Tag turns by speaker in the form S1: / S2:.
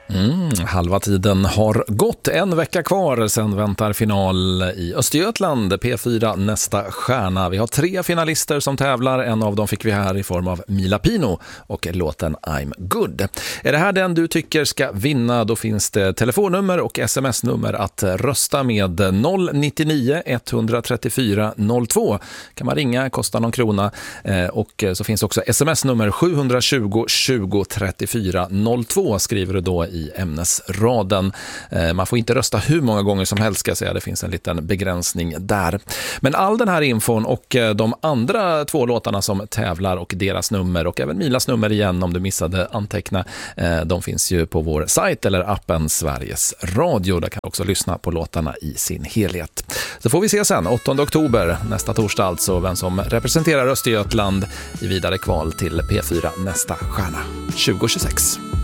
S1: Halva tiden har gått, en vecka kvar, sen väntar final i Östergötland, P4 nästa stjärna. Vi har 3 finalister som tävlar, en av dem fick vi här i form av Mila Pino och låten I'm Good. Är det här den du tycker ska vinna, då finns det telefonnummer och sms-nummer att rösta med. 099 134 02 kan man ringa, kostar någon krona, och så finns också sms-nummer 720 20 34 02, skriver du då i ämnesraden. Man får inte rösta hur många gånger som helst, ska jag säga. Det finns en liten begränsning där. Men all den här infon och de andra 2 låtarna som tävlar och deras nummer och även Milas nummer igen om du missade anteckna, de finns ju på vår sajt eller appen Sveriges Radio. Där kan du också lyssna på låtarna i sin helhet. Så får vi se sen, 8 oktober, nästa torsdag alltså, vem som representerar Östergötland i vidare kval till P4 nästa stjärna 2026.